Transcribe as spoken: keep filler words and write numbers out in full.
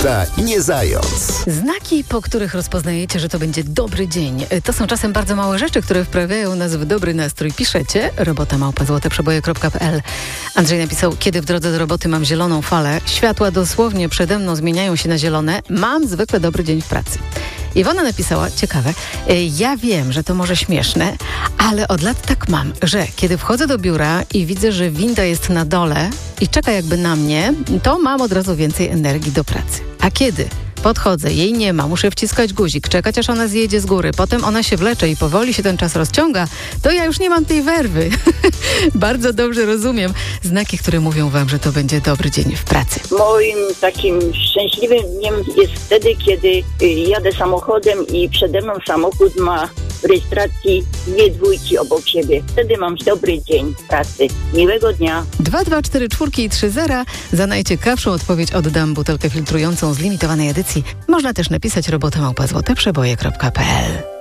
Ta nie zając. Znaki, po których rozpoznajecie, że to będzie dobry dzień. To są czasem bardzo małe rzeczy, które wprawiają nas w dobry nastrój. Piszecie robota małpa złote przeboje kropka pe el. Andrzej napisał: kiedy w drodze do roboty mam zieloną falę, światła dosłownie przede mną zmieniają się na zielone, mam zwykle dobry dzień w pracy. Iwona napisała: ciekawe, ja wiem, że to może śmieszne, ale od lat tak mam, że kiedy wchodzę do biura i widzę, że winda jest na dole i czeka jakby na mnie, to mam od razu więcej energii do pracy. A kiedy podchodzę, jej nie ma, muszę wciskać guzik, czekać aż ona zjedzie z góry, potem ona się wlecze i powoli się ten czas rozciąga, to ja już nie mam tej werwy. Bardzo dobrze rozumiem znaki, które mówią wam, że to będzie dobry dzień w pracy. Moim takim szczęśliwym dniem jest wtedy, kiedy jadę samochodem i przede mną samochód ma w rejestracji dwie dwójki obok siebie. Wtedy mam dobry dzień w pracy. Miłego dnia. dwa dwa cztery cztery i trzy zera. Za najciekawszą odpowiedź oddam butelkę filtrującą z limitowanej edycji. Można też napisać robota małpa złote przeboje kropka pe el.